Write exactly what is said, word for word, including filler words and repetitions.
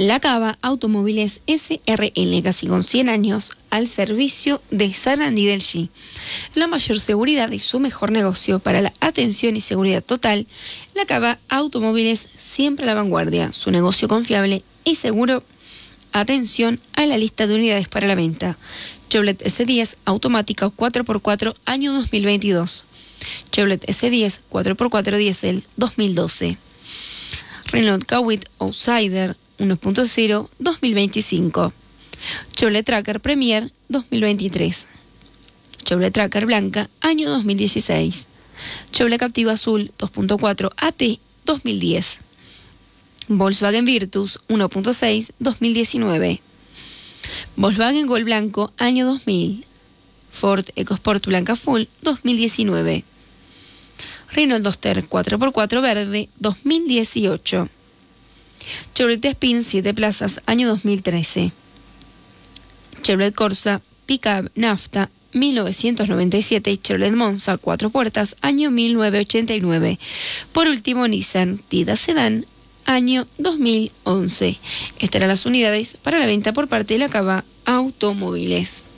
La Cava Automóviles S R L, casi con cien años, al servicio de Sarandí del G. La mayor seguridad y su mejor negocio para la atención y seguridad total. La Cava Automóviles, siempre a la vanguardia. Su negocio confiable y seguro. Atención a la lista de unidades para la venta. Chevrolet S diez automática cuatro por cuatro año dos mil veintidós. Chevrolet S diez cuatro por cuatro diésel dos mil doce. Renault Kwid Outsider uno punto cero dos mil veinticinco. Chevrolet Tracker Premier dos mil veintitrés. Chevrolet Tracker Blanca año dos mil dieciséis. Chevrolet Captiva Azul dos punto cuatro A T dos mil diez. Volkswagen Virtus uno punto seis dos mil diecinueve. Volkswagen Gol Blanco año dos mil. Ford EcoSport Blanca Full dos mil diecinueve. Renault Duster cuatro por cuatro verde dos mil dieciocho. Chevrolet Spin siete plazas año dos mil trece. Chevrolet Corsa Pickup Nafta mil novecientos noventa y siete y Chevrolet Monza cuatro puertas año mil novecientos ochenta y nueve. Por último, Nissan Tida Sedan año dos mil once. Estas eran las unidades para la venta por parte de la Cava Automóviles.